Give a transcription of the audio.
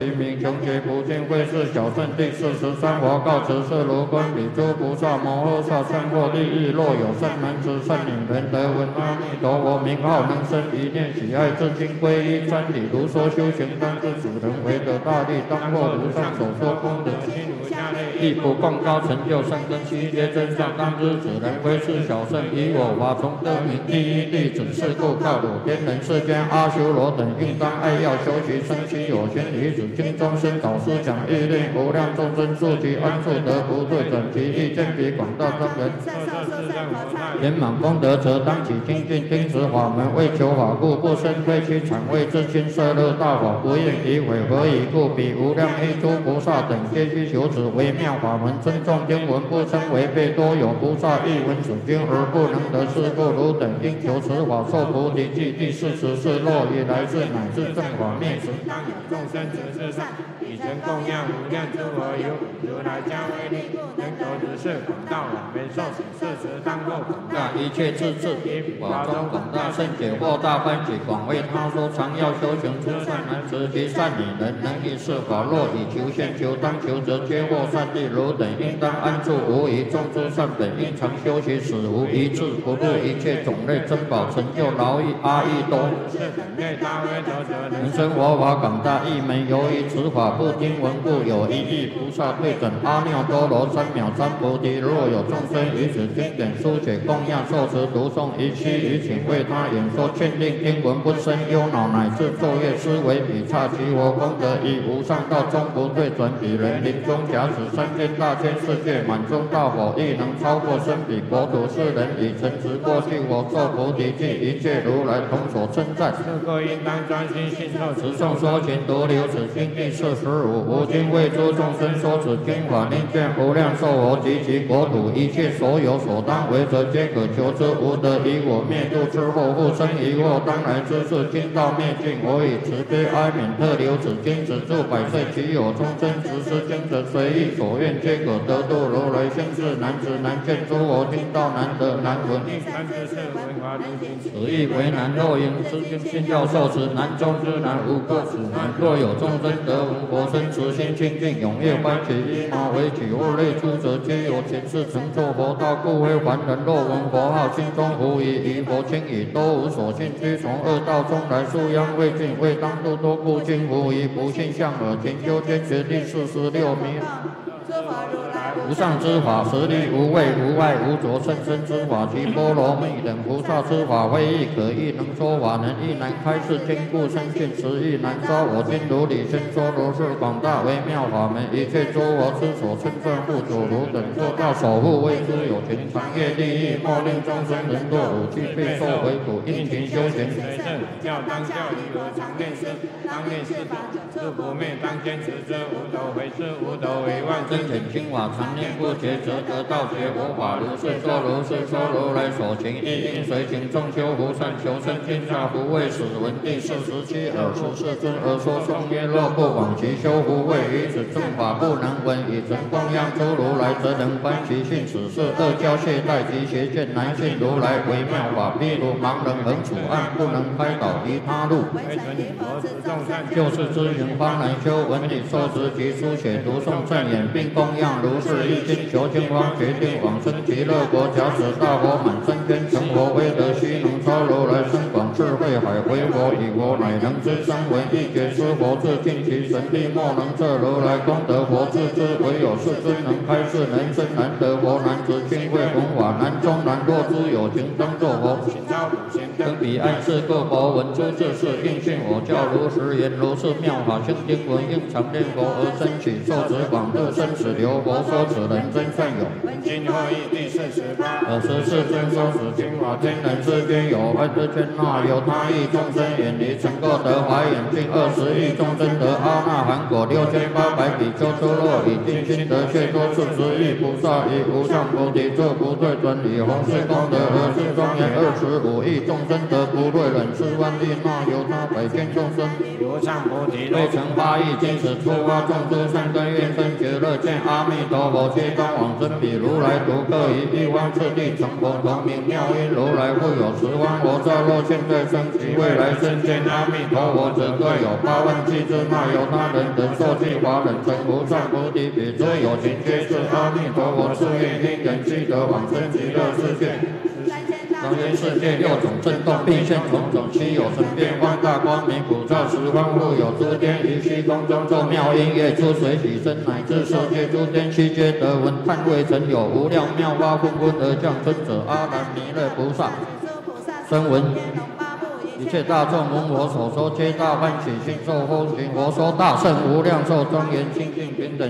一名穷劫不尽会是小圣第43佛告知是如观比诸菩萨摩诃萨善获利益，若有善男子善女人得闻阿弥陀佛名号，能生一念喜爱，至今皈依瞻礼，如说修行当知主人为得大利，当获如上所说功德心如下类，亦不共高成就善根悉皆真相，当知此人为是小圣，以我法从得名第一弟子，是故告汝天人世间阿修罗等应当爱要修习生息有玄离子经中生导师讲义令无量众生速其安处得不对准其意见比广大众人圆满功德则当起精进听持法门为求法故不生非其产为自心摄乐大法不应以违何以故彼无量一诸菩萨等皆须求此微妙法门尊重经文不称违背多有菩萨亦闻此经而不能得是故汝等应求此法受菩提记第44若以来世乃至正法灭时当有众生此世上以成供养无量诸佛有如来加威力能得如是广大法门受持事实当过广大一切智智以法中广大圣解惑大欢喜广为他说常要修行诸善男子及善女人能以是法若以求现求当求则皆获善利汝等应当安住无疑众诸善本应常修习使无一智不入一切种类珍宝成就劳役阿逸多能生佛法广大一门由于此法不听闻故有一亿菩萨对准阿耨多罗三藐三菩提若有众生于此经典书写供养受持读诵一期于请为他演说劝令听闻不生忧恼乃至昼夜思维比刹其佛功德以无上道终不对准彼人临终假使三千大千世界满中大佛亦能超过身彼国土世人以诚实过去我受菩提记一切如来同所称赞是故应当专心信受持诵说勤独留此经第45无今为诸众生说此经法令见无量寿佛及其国土一切所有所当为者皆可求之无得以我灭度之后复生疑惑当来之事经道灭尽我以慈悲哀悯特留此经止住百岁其有众生执施经者随意所愿皆可得度如来先世难知难见诸佛听道难得难闻此意为难若应知经信教受持难中之难无过此难若有众生得闻佛身慈心清净踊跃欢喜依马为起物类诸者皆有前世成就佛道故非凡人若闻佛号心中无疑疑佛轻已都无所信居从恶道中来素殃未尽未当度多故今无疑不信向耳勤修坚决第46名无上之法实力无畏无碍无着甚深之法及波罗蜜等菩萨之法非亦可亦能说法能亦难开示坚固深信实亦难说我今如理先说如是广大微妙法门一切诸佛之所称赞护主如等做到守护为之有情长业利益莫令众生人堕五趣备受为苦应勤修行随正教当教义和常念师当念师法自不灭当坚持之无斗为师无斗为万真显清法常念不绝则得道觉佛法如是说如来所行亦应随行众修福善求生天下不畏死闻第47尔时世尊而说颂曰若不往其修福慧于此正法不能闻以成供养诸如来则能观其性此事恶教懈怠及邪见难信如来微妙法譬如盲人横处暗不能开导于他路就是知行方能修文理受持及书写读诵正言并供养如是一心求经方决定往生极乐国假使大佛满身天成佛威德须能超如来深广智慧海回佛以佛乃能知声闻一觉知佛自尽其神力莫能测如来功德佛自知唯有世尊能开示人生难得佛难知经会弘法难中难若知有情当作佛登彼岸是各佛闻诸智事应信我教如实言如是妙法性经文应常念佛而生起受持广度生死流佛说此人真善有今后义第48尔时世尊说此经法天人世间有爱之圈那有他亿众生远离成垢得华眼净20亿众生得阿那含果6800 比丘出落，以尽心得解脱40亿菩萨，以无上菩提作不退转，以弘誓功德而是庄严25亿众生得不退忍4万亿那由他百千众生， 无上菩提未成8亿金使出发众诸善根愿生觉乐见阿弥陀佛，皆当往生彼如来独各以1万次第成佛，同名妙音如来复有10万佛刹，若现在生及未来生见阿弥陀佛者，各有8万7智那由他人等受记华人成无上菩提比诸有情皆是阿弥陀佛誓愿因缘悉得往生极乐世界。当愿世界6种震动，并现种种稀有神变幻大光明，普照十方复有诸天于虚空中奏妙音乐，出水起身，乃至受界诸天悉皆得闻。叹未曾有无量妙法纷纷而降生者，阿难弥勒菩萨声闻。一切大众闻我所说，皆大欢喜心受恭敬。我说大圣无量寿庄严清净平等